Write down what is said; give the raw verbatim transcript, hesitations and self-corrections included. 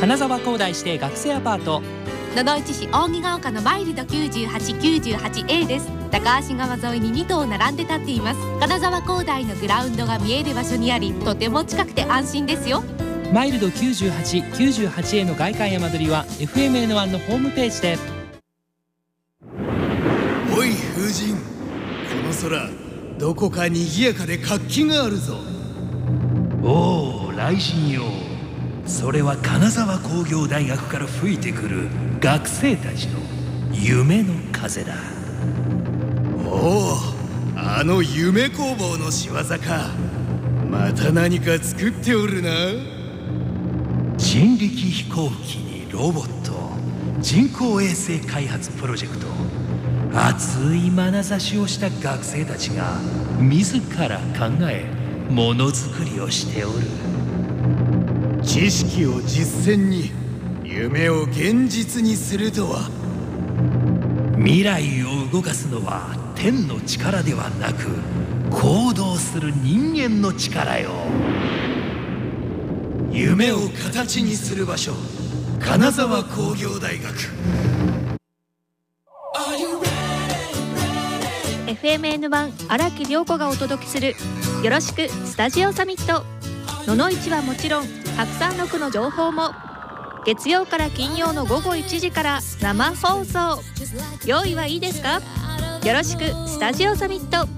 金沢工大指定学生アパート、 野々市市扇ヶ丘のマイルド きゅうじゅうはちきゅうじゅうはちエー です。高橋川沿いにに棟並んで立っています。金沢工大のグラウンドが見える場所にあり、とても近くて安心ですよ。 マイルド きゅうじゅうはちきゅうじゅうはちエー の外観山取りは エフエムエヌワン のホームページで。 おい風神、この空どこか賑やかで活気があるぞ。 おお、雷神よ。それは金沢工業大学から吹いてくる学生たちの夢の風だ。 おお、あの夢工房の仕業か。また何か作っておるな。 人力飛行機にロボット、人工衛星開発プロジェクト、熱い眼差しをした学生たちが自ら考えものづくりをしておる。 知識を実践に、夢を現実にするとは。 未来を動かすのは天の力ではなく、行動する人間の力よ。 夢を形にする場所、金沢工業大学。 エフエムエヌワン 荒木涼子がお届けするよろしくスタジオサミット。野々市はもちろんたくさんの区の情報も月曜から金曜の午後いちじから生放送。用意はいいですか？よろしくスタジオサミット。